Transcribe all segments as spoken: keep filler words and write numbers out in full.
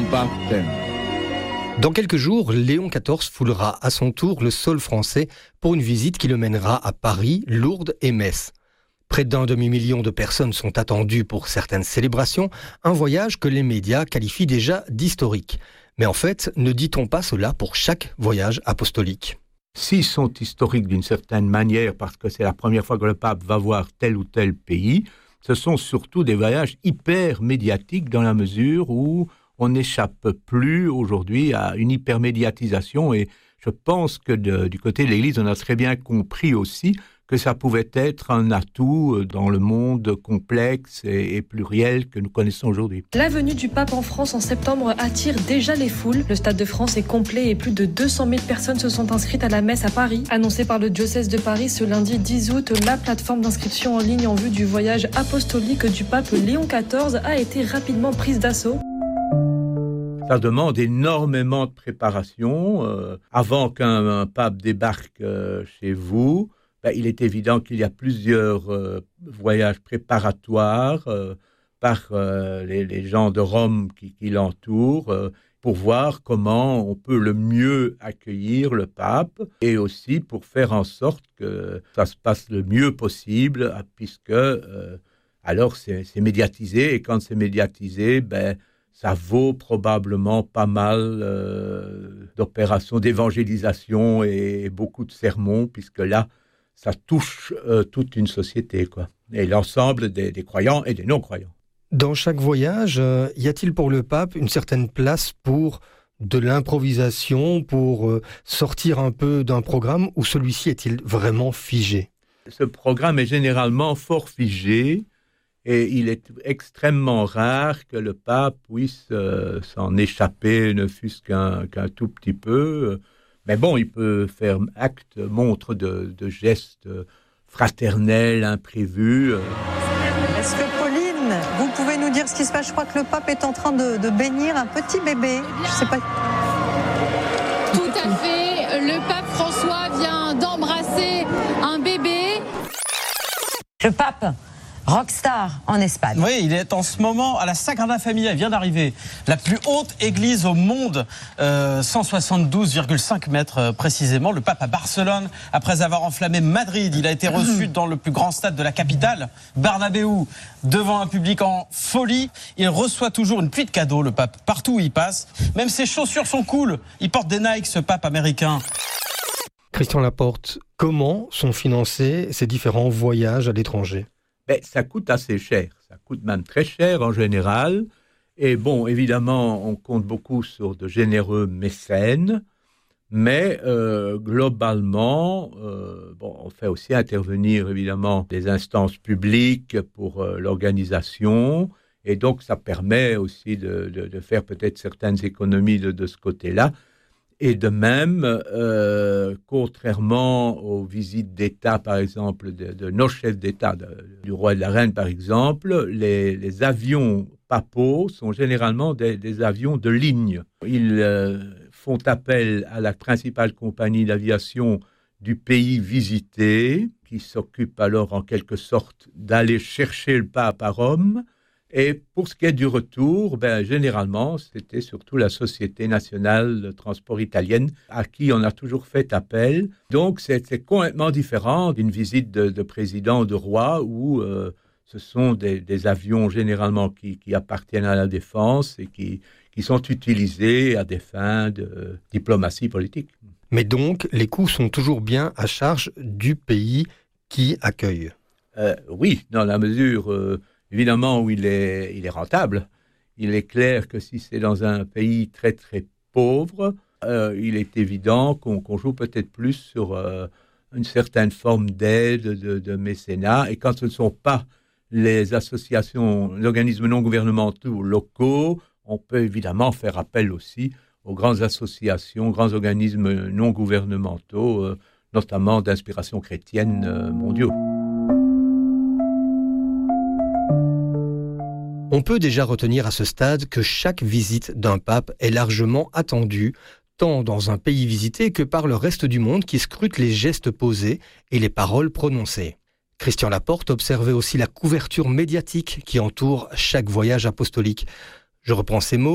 combatem. Dans quelques jours, Léon quatorze foulera à son tour le sol français pour une visite qui le mènera à Paris, Lourdes et Metz. Près d'un demi-million de personnes sont attendues pour certaines célébrations, un voyage que les médias qualifient déjà d'historique. Mais en fait, ne dit-on pas cela pour chaque voyage apostolique ? S'ils sont historiques d'une certaine manière, parce que c'est la première fois que le pape va voir tel ou tel pays, ce sont surtout des voyages hyper médiatiques dans la mesure où on n'échappe plus aujourd'hui à une hypermédiatisation et je pense que de, du côté de l'Église, on a très bien compris aussi que ça pouvait être un atout dans le monde complexe et, et pluriel que nous connaissons aujourd'hui. La venue du pape en France en septembre attire déjà les foules. Le Stade de France est complet et plus de deux cent mille personnes se sont inscrites à la messe à Paris. Annoncée par le diocèse de Paris ce lundi dix août, la plateforme d'inscription en ligne en vue du voyage apostolique du pape Léon quatorze a été rapidement prise d'assaut. Ça demande énormément de préparation. Euh, avant qu'un pape débarque euh, chez vous, ben, il est évident qu'il y a plusieurs euh, voyages préparatoires euh, par euh, les, les gens de Rome qui, qui l'entourent euh, pour voir comment on peut le mieux accueillir le pape et aussi pour faire en sorte que ça se passe le mieux possible puisque euh, alors c'est, c'est médiatisé et quand c'est médiatisé, ben ça vaut probablement pas mal euh, d'opérations d'évangélisation et beaucoup de sermons, puisque là, ça touche euh, toute une société, quoi. Et l'ensemble des, des croyants et des non-croyants. Dans chaque voyage, euh, y a-t-il pour le pape une certaine place pour de l'improvisation, pour euh, sortir un peu d'un programme, ou celui-ci est-il vraiment figé ? Ce programme est généralement fort figé, et il est extrêmement rare que le pape puisse euh, s'en échapper, ne fût-ce qu'un, qu'un tout petit peu. Mais bon, il peut faire acte, montre de, de gestes fraternels, imprévus. Est-ce que Pauline, vous pouvez nous dire ce qui se passe ? Je crois que le pape est en train de, de bénir un petit bébé. Je sais pas. Tout à fait. Le pape François vient d'embrasser un bébé. Le pape rockstar en Espagne. Oui, il est en ce moment à la Sagrada Familia. Il vient d'arriver. La plus haute église au monde, euh, cent soixante-douze virgule cinq mètres euh, précisément. Le pape à Barcelone, après avoir enflammé Madrid. Il a été reçu dans le plus grand stade de la capitale, Bernabéu, devant un public en folie. Il reçoit toujours une pluie de cadeaux, le pape, partout où il passe. Même ses chaussures sont cool. Il porte des Nike, ce pape américain. Christian Laporte, comment sont financés ces différents voyages à l'étranger ? Ben, ça coûte assez cher, ça coûte même très cher en général. Et bon, évidemment, on compte beaucoup sur de généreux mécènes, mais euh, globalement, euh, bon, on fait aussi intervenir évidemment des instances publiques pour euh, l'organisation, et donc ça permet aussi de, de, de faire peut-être certaines économies de, de ce côté-là. Et de même, euh, contrairement aux visites d'État, par exemple, de, de nos chefs d'État, de, du roi et de la reine, par exemple, les, les avions papaux sont généralement des, des avions de ligne. Ils euh, font appel à la principale compagnie d'aviation du pays visité, qui s'occupe alors en quelque sorte d'aller chercher le pape à Rome. Et pour ce qui est du retour, ben, généralement, c'était surtout la Société nationale de transport italienne à qui on a toujours fait appel. Donc, c'est, c'est complètement différent d'une visite de, de président ou de roi où euh, ce sont des, des avions généralement qui, qui appartiennent à la défense et qui, qui sont utilisés à des fins de diplomatie politique. Mais donc, les coûts sont toujours bien à charge du pays qui accueille. Euh, oui, dans la mesure... Euh, Évidemment, où il est, il est rentable. Il est clair que si c'est dans un pays très, très pauvre, euh, il est évident qu'on, qu'on joue peut-être plus sur euh, une certaine forme d'aide, de, de mécénat. Et quand ce ne sont pas les associations, les organismes non gouvernementaux locaux, on peut évidemment faire appel aussi aux grandes associations, grands organismes non gouvernementaux, euh, notamment d'inspiration chrétienne euh, mondiaux. On peut déjà retenir à ce stade que chaque visite d'un pape est largement attendue, tant dans un pays visité que par le reste du monde qui scrute les gestes posés et les paroles prononcées. Christian Laporte observait aussi la couverture médiatique qui entoure chaque voyage apostolique. Je reprends ces mots,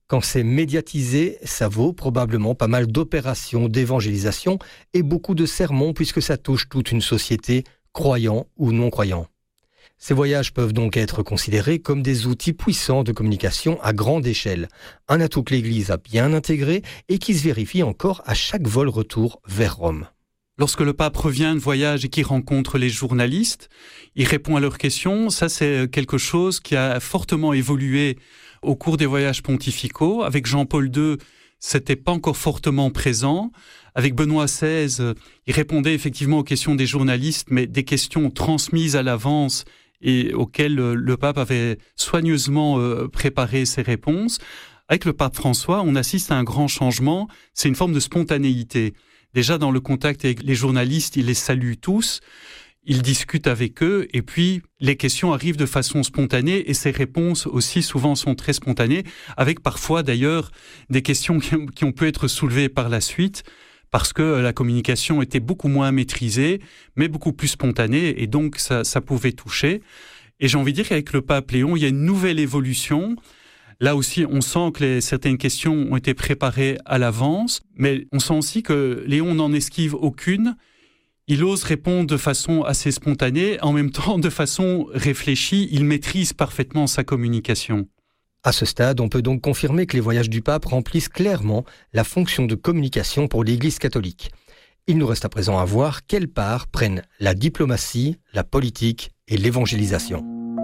Quand c'est médiatisé, ça vaut probablement pas mal d'opérations d'évangélisation et beaucoup de sermons puisque ça touche toute une société, croyants ou non-croyants. Ces voyages peuvent donc être considérés comme des outils puissants de communication à grande échelle, un atout que l'Église a bien intégré et qui se vérifie encore à chaque vol retour vers Rome. Lorsque le pape revient de voyage et qu'il rencontre les journalistes, il répond à leurs questions. Ça, c'est quelque chose qui a fortement évolué au cours des voyages pontificaux. Avec Jean-Paul deux, c'était pas encore fortement présent. Avec Benoît seize, il répondait effectivement aux questions des journalistes, mais des questions transmises à l'avance et auxquelles le pape avait soigneusement préparé ses réponses. Avec le pape François, on assiste à un grand changement. C'est une forme de spontanéité. Déjà, dans le contact avec les journalistes, il les salue tous, il discute avec eux, et puis les questions arrivent de façon spontanée, et ses réponses aussi souvent sont très spontanées, avec parfois d'ailleurs des questions qui ont pu être soulevées par la suite, parce que la communication était beaucoup moins maîtrisée, mais beaucoup plus spontanée, et donc ça, ça pouvait toucher. Et j'ai envie de dire qu'avec le pape Léon, il y a une nouvelle évolution. Là aussi, on sent que les, certaines questions ont été préparées à l'avance, mais on sent aussi que Léon n'en esquive aucune. Il ose répondre de façon assez spontanée, en même temps de façon réfléchie. Il maîtrise parfaitement sa communication. À ce stade, on peut donc confirmer que les voyages du pape remplissent clairement la fonction de communication pour l'Église catholique. Il nous reste à présent à voir quelle part prennent la diplomatie, la politique et l'évangélisation.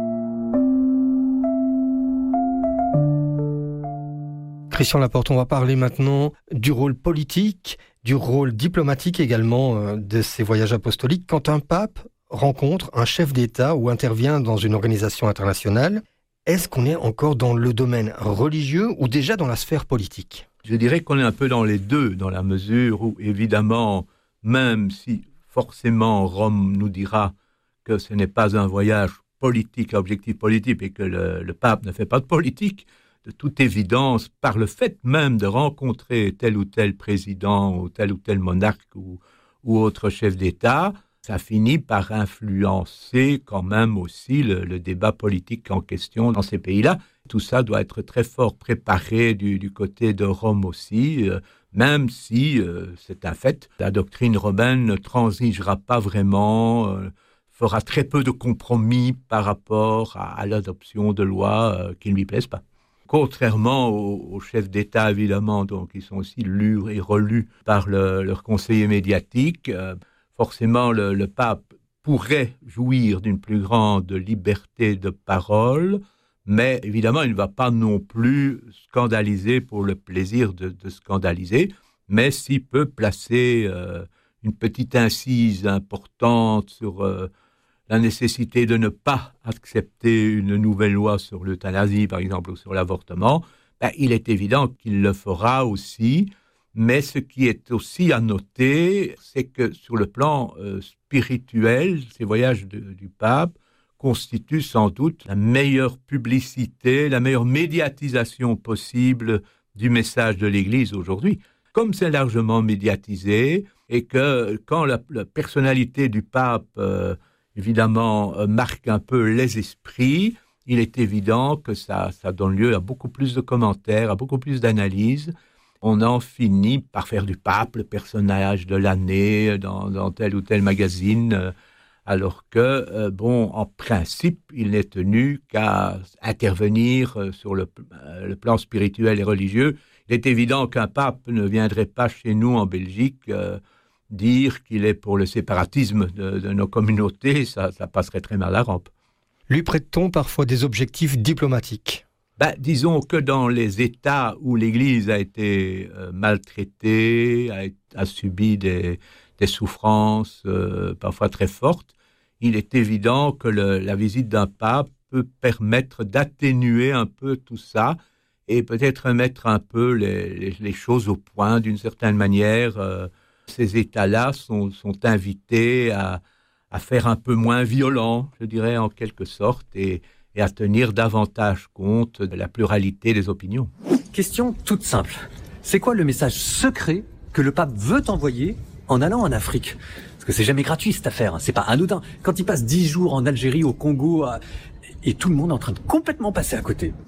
Christian Laporte, on va parler maintenant du rôle politique, du rôle diplomatique également de ces voyages apostoliques. Quand un pape rencontre un chef d'État ou intervient dans une organisation internationale, est-ce qu'on est encore dans le domaine religieux ou déjà dans la sphère politique ? Je dirais qu'on est un peu dans les deux, dans la mesure où, évidemment, même si forcément Rome nous dira que ce n'est pas un voyage politique à objectif politique et que le, le pape ne fait pas de politique, de toute évidence, par le fait même de rencontrer tel ou tel président ou tel ou tel monarque ou, ou autre chef d'État, ça finit par influencer quand même aussi le, le débat politique en question dans ces pays-là. Tout ça doit être très fort préparé du, du côté de Rome aussi, euh, même si, euh, c'est un fait, la doctrine romaine ne transigera pas vraiment, euh, fera très peu de compromis par rapport à, à l'adoption de lois euh, qui ne lui plaisent pas. Contrairement aux, aux chefs d'État, évidemment, donc ils sont aussi lus et relus par le, leurs conseillers médiatiques, euh, forcément le, le pape pourrait jouir d'une plus grande liberté de parole, mais évidemment il ne va pas non plus scandaliser pour le plaisir de, de scandaliser, mais s'il peut placer euh, une petite incise importante sur euh, la nécessité de ne pas accepter une nouvelle loi sur l'euthanasie, par exemple, ou sur l'avortement, ben, il est évident qu'il le fera aussi. Mais ce qui est aussi à noter, c'est que sur le plan euh, spirituel, ces voyages de, du pape constituent sans doute la meilleure publicité, la meilleure médiatisation possible du message de l'Église aujourd'hui. Comme c'est largement médiatisé et que quand la, la personnalité du pape, euh, évidemment, euh, marque un peu les esprits, il est évident que ça, ça donne lieu à beaucoup plus de commentaires, à beaucoup plus d'analyses. On en finit par faire du pape le personnage de l'année dans, dans tel ou tel magazine, euh, alors que, euh, bon, en principe, il n'est tenu qu'à intervenir euh, sur le, euh, le plan spirituel et religieux. Il est évident qu'un pape ne viendrait pas chez nous en Belgique euh, dire qu'il est pour le séparatisme de, de nos communautés, ça, ça passerait très mal la rampe. Lui prête-t-on parfois des objectifs diplomatiques ? Ben, disons que dans les États où l'Église a été euh, maltraitée, a, a subi des, des souffrances euh, parfois très fortes, il est évident que le, la visite d'un pape peut permettre d'atténuer un peu tout ça et peut-être mettre un peu les, les, les choses au point d'une certaine manière. Euh, ces États-là sont, sont invités à, à faire un peu moins violent, je dirais en quelque sorte, et et à tenir davantage compte de la pluralité des opinions. Question toute simple. C'est quoi le message secret que le pape veut envoyer en allant en Afrique ? Parce que c'est jamais gratuit cette affaire, hein. C'est pas anodin. Quand il passe dix jours en Algérie, au Congo, à... et tout le monde est en train de complètement passer à côté.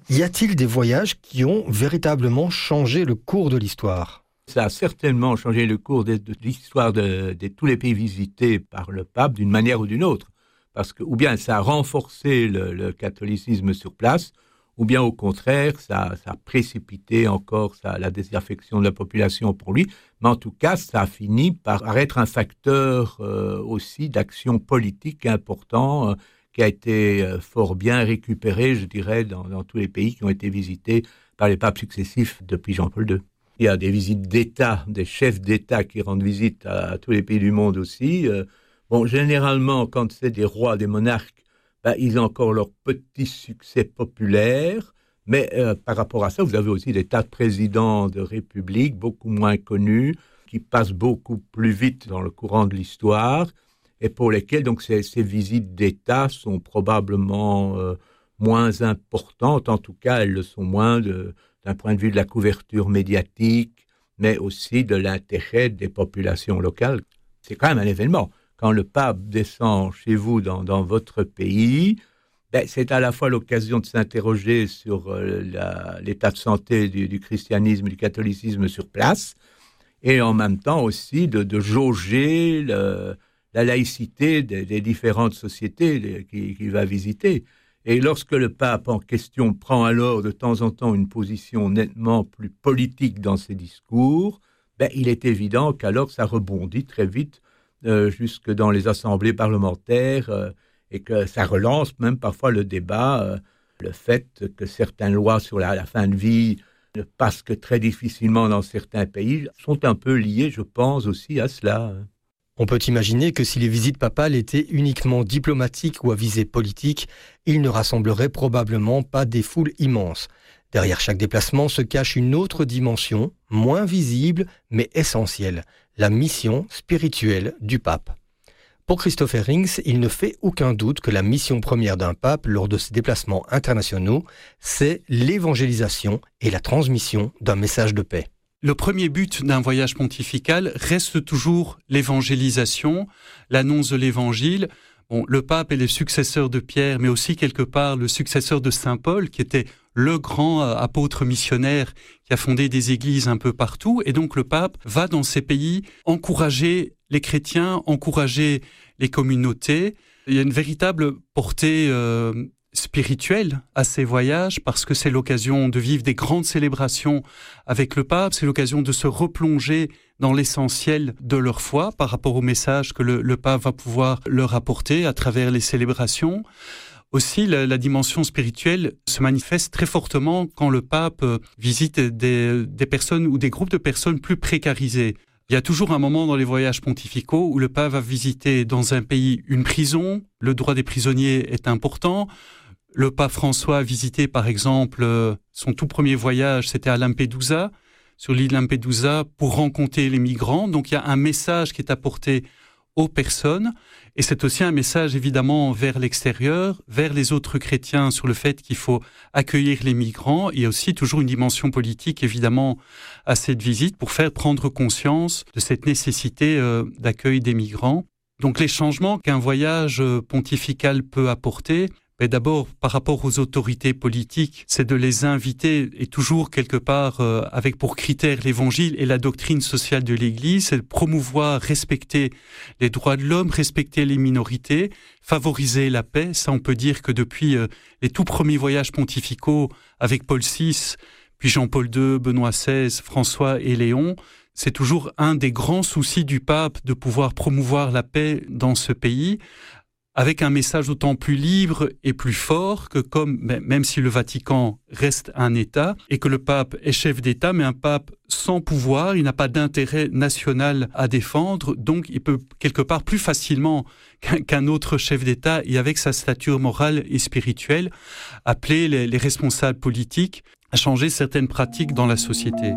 Y a-t-il des voyages qui ont véritablement changé le cours de l'histoire ? Ça a certainement changé le cours de, de l'histoire de, de tous les pays visités par le pape d'une manière ou d'une autre. Parce que, ou bien ça a renforcé le, le catholicisme sur place, ou bien au contraire, ça, ça a précipité encore ça, la désaffection de la population pour lui. Mais en tout cas, ça a fini par être un facteur euh, aussi d'action politique important, euh, qui a été euh, fort bien récupéré, je dirais, dans, dans tous les pays qui ont été visités par les papes successifs depuis Jean-Paul deux. Il y a des visites d'État, des chefs d'État qui rendent visite à, à tous les pays du monde aussi. Euh, bon, généralement, quand c'est des rois, des monarques, ben, ils ont encore leur petit succès populaire. Mais euh, par rapport à ça, vous avez aussi des tas de présidents de républiques, beaucoup moins connus, qui passent beaucoup plus vite dans le courant de l'histoire, et pour lesquels donc, ces, ces visites d'État sont probablement euh, moins importantes. En tout cas, elles le sont moins de... d'un point de vue de la couverture médiatique, mais aussi de l'intérêt des populations locales. C'est quand même un événement. Quand le pape descend chez vous dans, dans votre pays, ben, c'est à la fois l'occasion de s'interroger sur euh, la, l'état de santé du, du christianisme, du catholicisme sur place, et en même temps aussi de, de jauger le, la laïcité des, des différentes sociétés qu'il, qu'il va visiter. Et lorsque le pape en question prend alors de temps en temps une position nettement plus politique dans ses discours, ben, il est évident qu'alors ça rebondit très vite euh, jusque dans les assemblées parlementaires euh, et que ça relance même parfois le débat, euh, le fait que certaines lois sur la, la fin de vie ne passent que très difficilement dans certains pays sont un peu liées, je pense, aussi à cela. On peut imaginer que si les visites papales étaient uniquement diplomatiques ou à visée politique, ils ne rassembleraient probablement pas des foules immenses. Derrière chaque déplacement se cache une autre dimension, moins visible mais essentielle, la mission spirituelle du pape. Pour Christopher Rings, il ne fait aucun doute que la mission première d'un pape lors de ses déplacements internationaux, c'est l'évangélisation et la transmission d'un message de paix. Le premier but d'un voyage pontifical reste toujours l'évangélisation, l'annonce de l'évangile. Bon, le pape est le successeur de Pierre, mais aussi quelque part le successeur de Saint Paul, qui était le grand apôtre missionnaire qui a fondé des églises un peu partout. Et donc le pape va dans ces pays encourager les chrétiens, encourager les communautés. Il y a une véritable portée euh, spirituelle à ces voyages, parce que c'est l'occasion de vivre des grandes célébrations avec le pape, c'est l'occasion de se replonger dans l'essentiel de leur foi par rapport au message que le, le pape va pouvoir leur apporter à travers les célébrations. Aussi, la, la dimension spirituelle se manifeste très fortement quand le pape visite des, des personnes ou des groupes de personnes plus précarisées. Il y a toujours un moment dans les voyages pontificaux où le pape va visiter dans un pays une prison. Le droit des prisonniers est important. Le pape François a visité, par exemple, son tout premier voyage, c'était à Lampedusa, sur l'île Lampedusa, pour rencontrer les migrants. Donc il y a un message qui est apporté aux personnes, et c'est aussi un message évidemment vers l'extérieur, vers les autres chrétiens, sur le fait qu'il faut accueillir les migrants. Il y a aussi toujours une dimension politique évidemment à cette visite pour faire prendre conscience de cette nécessité euh, d'accueil des migrants. Donc les changements qu'un voyage pontifical peut apporter, mais d'abord, par rapport aux autorités politiques, c'est de les inviter, et toujours quelque part euh, avec pour critère l'évangile et la doctrine sociale de l'Église, c'est de promouvoir, respecter les droits de l'homme, respecter les minorités, favoriser la paix. Ça, on peut dire que depuis euh, les tout premiers voyages pontificaux avec Paul six, puis Jean-Paul deux, Benoît seize, François et Léon, c'est toujours un des grands soucis du pape de pouvoir promouvoir la paix dans ce pays, avec un message d'autant plus libre et plus fort que comme, même si le Vatican reste un État et que le pape est chef d'État, mais un pape sans pouvoir, il n'a pas d'intérêt national à défendre, donc il peut quelque part plus facilement qu'un, qu'un autre chef d'État, et avec sa stature morale et spirituelle, appeler les, les responsables politiques à changer certaines pratiques dans la société.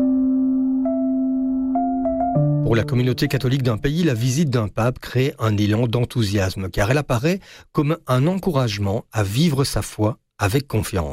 Pour la communauté catholique d'un pays, la visite d'un pape crée un élan d'enthousiasme, car elle apparaît comme un encouragement à vivre sa foi avec confiance.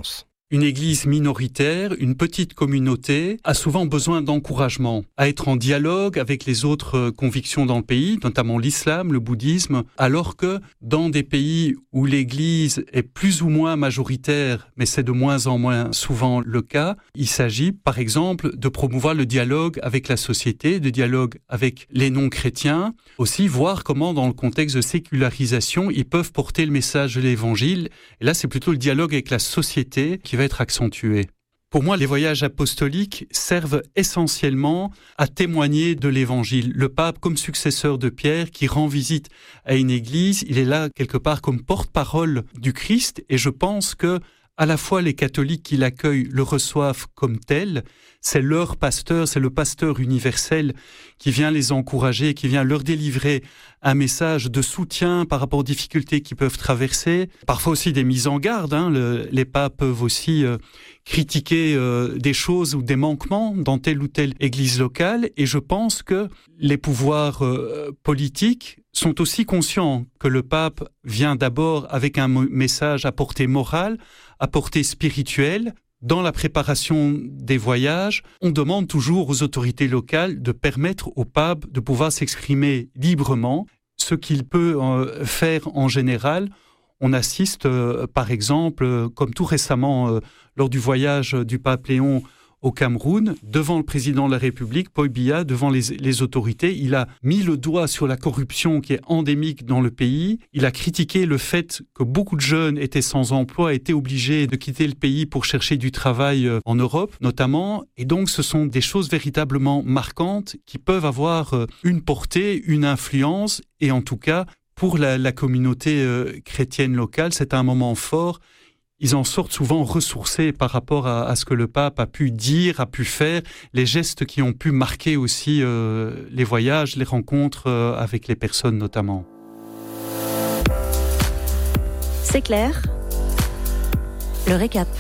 Une église minoritaire, une petite communauté, a souvent besoin d'encouragement, à être en dialogue avec les autres convictions dans le pays, notamment l'islam, le bouddhisme, alors que dans des pays où l'église est plus ou moins majoritaire, mais c'est de moins en moins souvent le cas, il s'agit par exemple de promouvoir le dialogue avec la société, de dialogue avec les non-chrétiens, aussi voir comment dans le contexte de sécularisation, ils peuvent porter le message de l'évangile. Et là, c'est plutôt le dialogue avec la société qui va être accentué. Pour moi, les voyages apostoliques servent essentiellement à témoigner de l'Évangile. Le pape, comme successeur de Pierre, qui rend visite à une église, il est là quelque part comme porte-parole du Christ, et je pense que à la fois les catholiques qui l'accueillent le reçoivent comme tel, c'est leur pasteur, c'est le pasteur universel qui vient les encourager, qui vient leur délivrer un message de soutien par rapport aux difficultés qu'ils peuvent traverser. Parfois aussi des mises en garde, hein. Le, les papes peuvent aussi euh, critiquer euh, des choses ou des manquements dans telle ou telle église locale, et je pense que les pouvoirs euh, politiques sont aussi conscients que le pape vient d'abord avec un message à portée morale, à portée spirituelle. Dans la préparation des voyages, on demande toujours aux autorités locales de permettre au pape de pouvoir s'exprimer librement, ce qu'il peut euh, faire en général. On assiste, euh, par exemple, euh, comme tout récemment, euh, lors du voyage du pape Léon au Cameroun, devant le président de la République, Paul Biya, devant les, les autorités, il a mis le doigt sur la corruption qui est endémique dans le pays. Il a critiqué le fait que beaucoup de jeunes étaient sans emploi, étaient obligés de quitter le pays pour chercher du travail en Europe, notamment. Et donc, ce sont des choses véritablement marquantes qui peuvent avoir une portée, une influence. Et en tout cas, pour la, la communauté euh, chrétienne locale, c'est un moment fort. Ils en sortent souvent ressourcés par rapport à, à ce que le pape a pu dire, a pu faire, les gestes qui ont pu marquer aussi euh, les voyages, les rencontres euh, avec les personnes notamment. C'est clair. Le récap.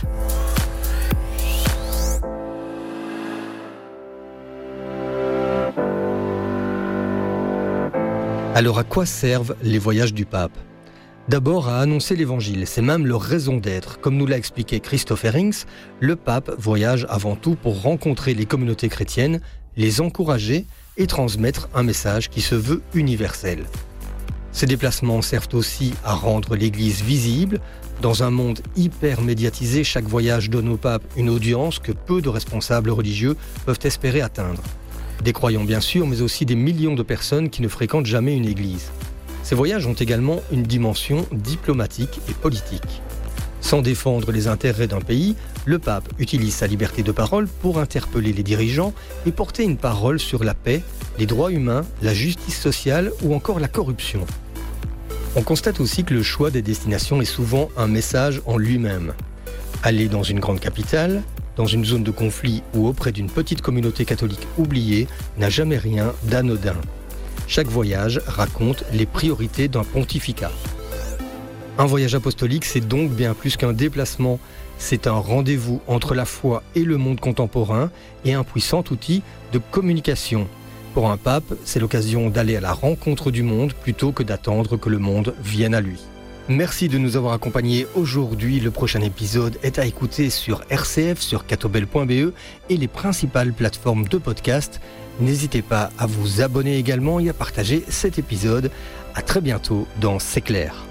Alors à quoi servent les voyages du pape ? D'abord à annoncer l'évangile, c'est même leur raison d'être. Comme nous l'a expliqué Christophe Herrings, le pape voyage avant tout pour rencontrer les communautés chrétiennes, les encourager et transmettre un message qui se veut universel. Ces déplacements servent aussi à rendre l'Église visible. Dans un monde hyper médiatisé, chaque voyage donne au pape une audience que peu de responsables religieux peuvent espérer atteindre. Des croyants bien sûr, mais aussi des millions de personnes qui ne fréquentent jamais une église. Ces voyages ont également une dimension diplomatique et politique. Sans défendre les intérêts d'un pays, le pape utilise sa liberté de parole pour interpeller les dirigeants et porter une parole sur la paix, les droits humains, la justice sociale ou encore la corruption. On constate aussi que le choix des destinations est souvent un message en lui-même. Aller dans une grande capitale, dans une zone de conflit ou auprès d'une petite communauté catholique oubliée n'a jamais rien d'anodin. Chaque voyage raconte les priorités d'un pontificat. Un voyage apostolique, c'est donc bien plus qu'un déplacement. C'est un rendez-vous entre la foi et le monde contemporain et un puissant outil de communication. Pour un pape, c'est l'occasion d'aller à la rencontre du monde plutôt que d'attendre que le monde vienne à lui. Merci de nous avoir accompagnés aujourd'hui. Le prochain épisode est à écouter sur R C F, sur catobel point b e et les principales plateformes de podcast. N'hésitez pas à vous abonner également et à partager cet épisode. À très bientôt dans C'est clair.